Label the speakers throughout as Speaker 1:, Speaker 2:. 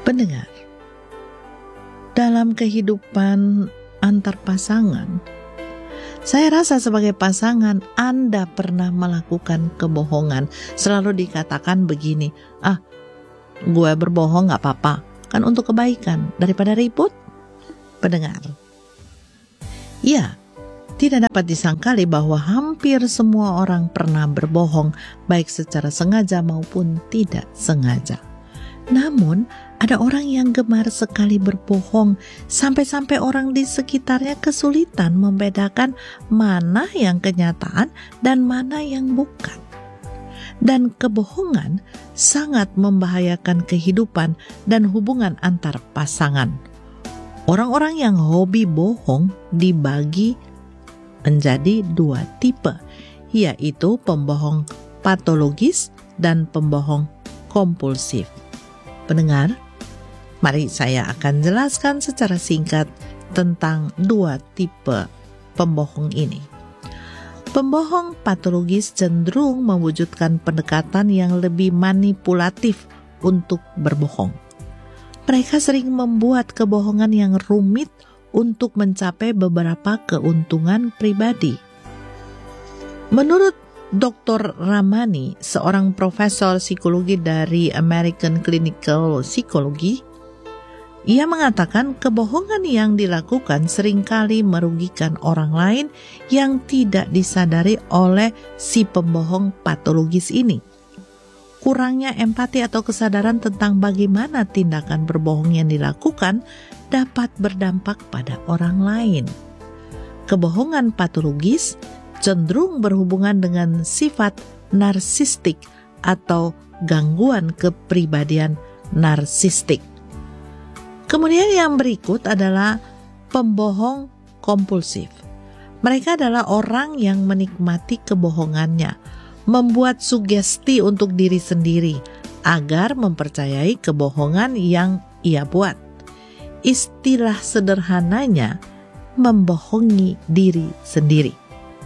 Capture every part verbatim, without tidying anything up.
Speaker 1: Pendengar, dalam kehidupan antar pasangan, saya rasa sebagai pasangan Anda pernah melakukan kebohongan. Selalu dikatakan begini, ah gue berbohong gak apa-apa, kan untuk kebaikan daripada ribut. Pendengar, ya, tidak dapat disangkali bahwa hampir semua orang pernah berbohong, baik secara sengaja maupun tidak sengaja. Namun, ada orang yang gemar sekali berbohong, sampai-sampai orang di sekitarnya kesulitan membedakan mana yang kenyataan dan mana yang bukan. Dan kebohongan sangat membahayakan kehidupan dan hubungan antar pasangan. Orang-orang yang hobi bohong dibagi menjadi dua tipe, yaitu pembohong patologis dan pembohong kompulsif. Pendengar, mari saya akan jelaskan secara singkat tentang dua tipe pembohong ini. Pembohong patologis cenderung mewujudkan pendekatan yang lebih manipulatif untuk berbohong. Mereka sering membuat kebohongan yang rumit untuk mencapai beberapa keuntungan pribadi. Menurut doktor Ramani, seorang profesor psikologi dari American Clinical Psychology, ia mengatakan kebohongan yang dilakukan seringkali merugikan orang lain yang tidak disadari oleh si pembohong patologis ini. Kurangnya empati atau kesadaran tentang bagaimana tindakan berbohong yang dilakukan dapat berdampak pada orang lain. Kebohongan patologis cenderung berhubungan dengan sifat narsistik atau gangguan kepribadian narsistik. Kemudian yang berikut adalah pembohong kompulsif. Mereka adalah orang yang menikmati kebohongannya, membuat sugesti untuk diri sendiri agar mempercayai kebohongan yang ia buat. Istilah sederhananya, membohongi diri sendiri.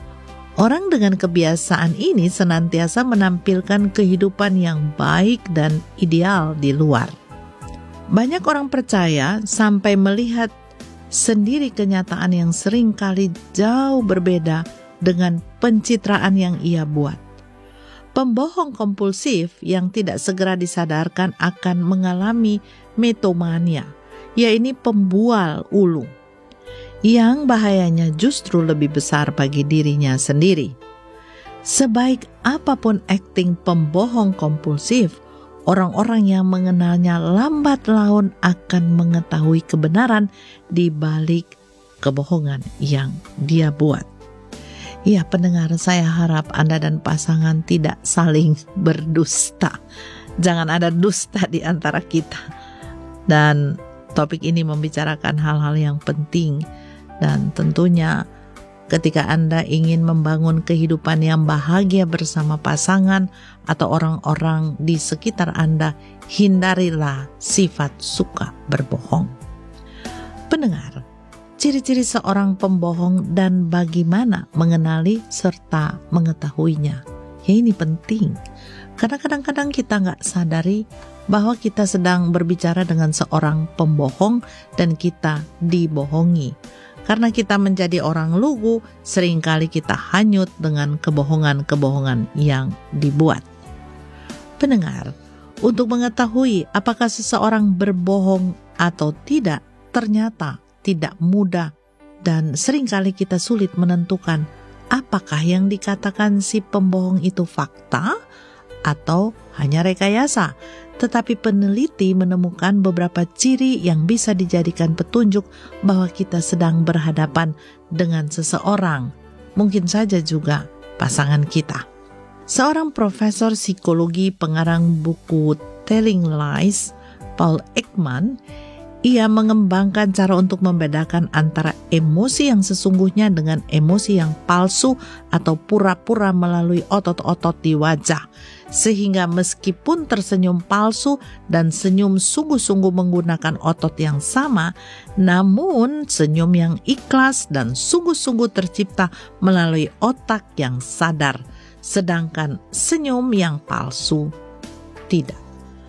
Speaker 1: Orang dengan kebiasaan ini senantiasa menampilkan kehidupan yang baik dan ideal di luar. Banyak orang percaya sampai melihat sendiri kenyataan yang sering kali jauh berbeda dengan pencitraan yang ia buat. Pembohong kompulsif yang tidak segera disadarkan akan mengalami metomania, yaitu pembual ulu, yang bahayanya justru lebih besar bagi dirinya sendiri. Sebaik apapun akting pembohong kompulsif, orang-orang yang mengenalnya lambat laun akan mengetahui kebenaran di balik kebohongan yang dia buat. Ya, pendengar, saya harap Anda dan pasangan tidak saling berdusta. Jangan ada dusta di antara kita. Dan topik ini membicarakan hal-hal yang penting. Dan tentunya ketika Anda ingin membangun kehidupan yang bahagia bersama pasangan atau orang-orang di sekitar Anda, hindarilah sifat suka berbohong. Pendengar, ciri-ciri seorang pembohong dan bagaimana mengenali serta mengetahuinya. Ya, ini penting. Karena kadang-kadang kita nggak sadari bahwa kita sedang berbicara dengan seorang pembohong dan kita dibohongi. Karena kita menjadi orang lugu, seringkali kita hanyut dengan kebohongan-kebohongan yang dibuat. Pendengar, untuk mengetahui apakah seseorang berbohong atau tidak, ternyata tidak mudah dan seringkali kita sulit menentukan apakah yang dikatakan si pembohong itu fakta atau hanya rekayasa. Tetapi peneliti menemukan beberapa ciri yang bisa dijadikan petunjuk bahwa kita sedang berhadapan dengan seseorang, mungkin saja juga pasangan kita. Seorang profesor psikologi pengarang buku Telling Lies, Paul Ekman, ia mengembangkan cara untuk membedakan antara emosi yang sesungguhnya dengan emosi yang palsu atau pura-pura melalui otot-otot di wajah. Sehingga meskipun tersenyum palsu dan senyum sungguh-sungguh menggunakan otot yang sama, namun senyum yang ikhlas dan sungguh-sungguh tercipta melalui otak yang sadar, sedangkan senyum yang palsu tidak.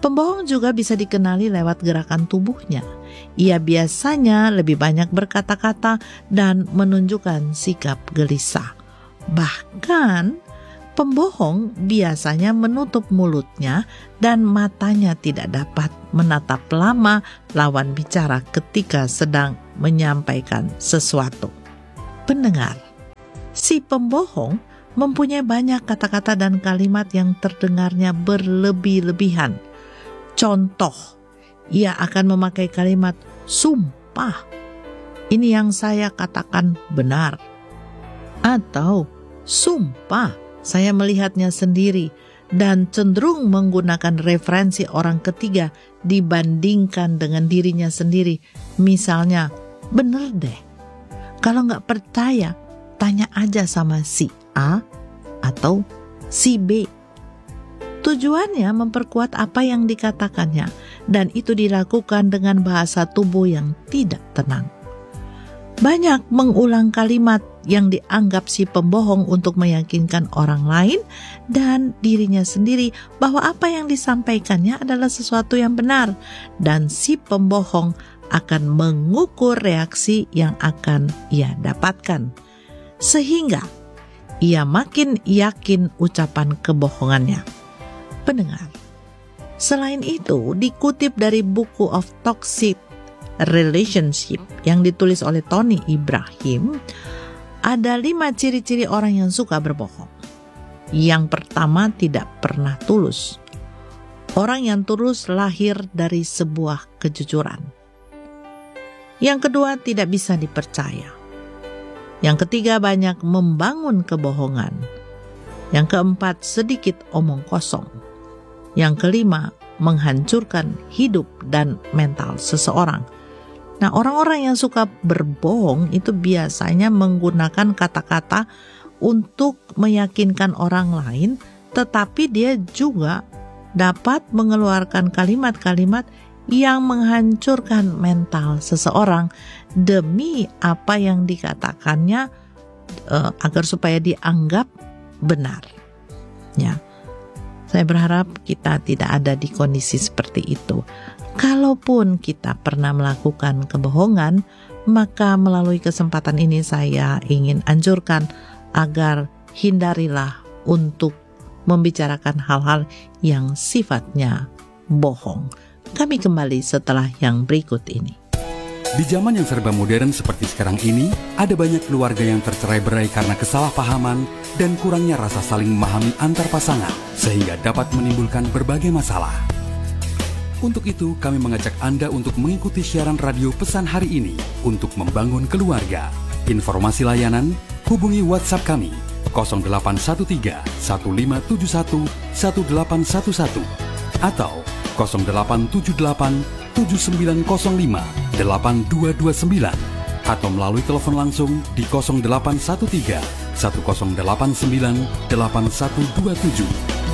Speaker 1: Pembohong juga bisa dikenali lewat gerakan tubuhnya. Ia biasanya lebih banyak berkata-kata dan menunjukkan sikap gelisah. Bahkan, pembohong biasanya menutup mulutnya dan matanya tidak dapat menatap lama lawan bicara ketika sedang menyampaikan sesuatu. Pendengar, si pembohong mempunyai banyak kata-kata dan kalimat yang terdengarnya berlebih-lebihan. Contoh, ia akan memakai kalimat sumpah. Ini yang saya katakan benar. Atau sumpah, saya melihatnya sendiri, dan cenderung menggunakan referensi orang ketiga dibandingkan dengan dirinya sendiri. Misalnya, bener deh, kalau nggak percaya, tanya aja sama si A atau si B. Tujuannya memperkuat apa yang dikatakannya, dan itu dilakukan dengan bahasa tubuh yang tidak tenang. Banyak mengulang kalimat yang dianggap si pembohong untuk meyakinkan orang lain dan dirinya sendiri bahwa apa yang disampaikannya adalah sesuatu yang benar, dan si pembohong akan mengukur reaksi yang akan ia dapatkan, sehingga ia makin yakin ucapan kebohongannya. Pendengar, selain itu dikutip dari buku of Toxic Relationship yang ditulis oleh Tony Ibrahim, ada lima ciri-ciri orang yang suka berbohong. Yang pertama, tidak pernah tulus. Orang yang tulus lahir dari sebuah kejujuran. Yang kedua, tidak bisa dipercaya. Yang ketiga, banyak membangun kebohongan. Yang keempat, sedikit omong kosong. Yang kelima, menghancurkan hidup dan mental seseorang. Nah, orang-orang yang suka berbohong itu biasanya menggunakan kata-kata untuk meyakinkan orang lain, tetapi dia juga dapat mengeluarkan kalimat-kalimat yang menghancurkan mental seseorang demi apa yang dikatakannya, uh, agar supaya dianggap benar. Ya. Saya berharap kita tidak ada di kondisi seperti itu. Kalaupun kita pernah melakukan kebohongan, maka melalui kesempatan ini saya ingin anjurkan agar hindarilah untuk membicarakan hal-hal yang sifatnya bohong. Kami kembali setelah yang berikut ini.
Speaker 2: Di zaman yang serba modern seperti sekarang ini, ada banyak keluarga yang tercerai-berai karena kesalahpahaman dan kurangnya rasa saling memahami antar pasangan, sehingga dapat menimbulkan berbagai masalah. Untuk itu, kami mengajak Anda untuk mengikuti siaran radio pesan hari ini untuk membangun keluarga. Informasi layanan, hubungi WhatsApp kami nol delapan satu tiga satu lima tujuh satu satu delapan satu satu atau nol delapan tujuh delapan tujuh sembilan nol lima delapan dua dua sembilan atau melalui telepon langsung di nol delapan satu tiga satu nol delapan sembilan delapan satu dua tujuh.